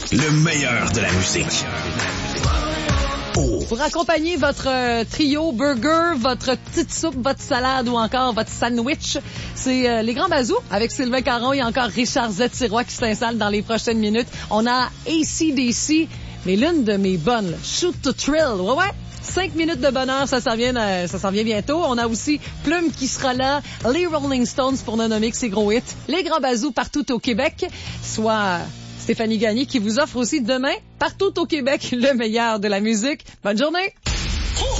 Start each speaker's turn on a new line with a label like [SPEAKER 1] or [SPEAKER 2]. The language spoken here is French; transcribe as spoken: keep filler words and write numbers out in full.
[SPEAKER 1] Le meilleur de la musique. Oh.
[SPEAKER 2] Pour accompagner votre euh, trio burger, votre petite soupe, votre salade ou encore votre sandwich, c'est euh, les Grands Bazous avec Sylvain Caron et encore Richard Z-Sirois qui s'installe dans les prochaines minutes. On a A C D C, mais l'une de mes bonnes, là, Shoot to Thrill. Ouais, ouais. Cinq minutes de bonheur, ça s'en vient, euh, ça s'en vient bientôt. On a aussi Plume qui sera là, les Rolling Stones pour ne nommer que ses gros hits, les Grands Bazous partout au Québec, soit Stéphanie Gagné qui vous offre aussi demain, partout au Québec, le meilleur de la musique. Bonne journée!